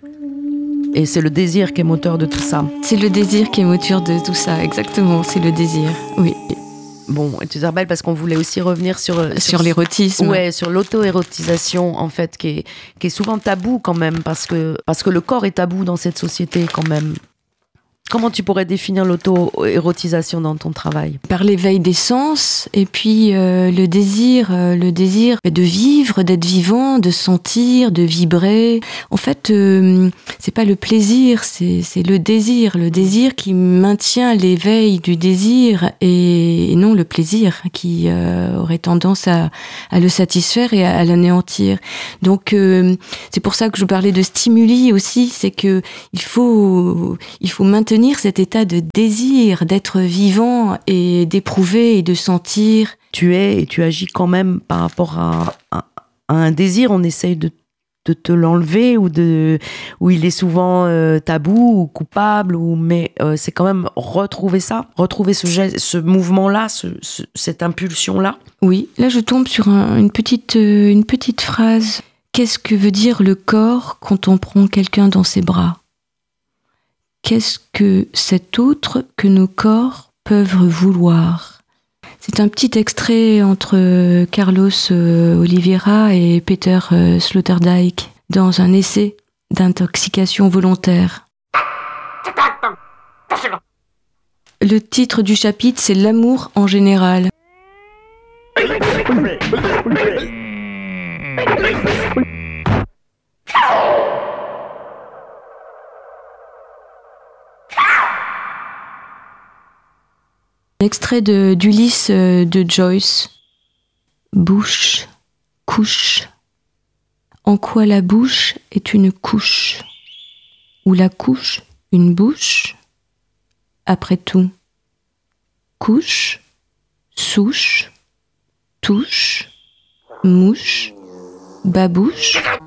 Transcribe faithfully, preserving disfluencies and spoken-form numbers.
Et c'est le désir qui est moteur de tout ça. C'est le désir qui est moteur de tout ça, exactement, c'est le désir, oui. Bon, et tu te rappelles parce qu'on voulait aussi revenir sur... Sur, sur l'érotisme. Ouais, sur l'auto-érotisation, en fait, qui est, qui est souvent tabou quand même, parce que, parce que le corps est tabou dans cette société quand même. Comment tu pourrais définir l'auto-érotisation dans ton travail ? Par l'éveil des sens et puis euh, le désir, euh, le désir de vivre, d'être vivant, de sentir, de vibrer. En fait, euh, c'est pas le plaisir, c'est, c'est le désir, le désir qui maintient l'éveil du désir et, et non le plaisir qui euh, aurait tendance à, à le satisfaire et à, à l'anéantir. Donc euh, c'est pour ça que je parlais de stimuli aussi, c'est que il faut, il faut maintenir cet état de désir, d'être vivant et d'éprouver et de sentir. Tu es et tu agis quand même par rapport à, à, à un désir, on essaye de, de te l'enlever ou de, où il est souvent euh, tabou ou coupable, ou, mais euh, c'est quand même retrouver ça, retrouver ce, geste, ce mouvement-là, ce, ce, cette impulsion-là. Oui, là je tombe sur un, une, petite, euh, une petite phrase. Qu'est-ce que veut dire le corps quand on prend quelqu'un dans ses bras ? Qu'est-ce que cet autre que nos corps peuvent vouloir ? C'est un petit extrait entre Carlos Oliveira et Peter Sloterdijk dans un essai d'intoxication volontaire. Le titre du chapitre, c'est « L'amour en général ». Extrait de, d'Ulysse de Joyce. Bouche, couche. En quoi la bouche est une couche ? Ou la couche une bouche ? Après tout, couche, souche, touche, mouche, babouche.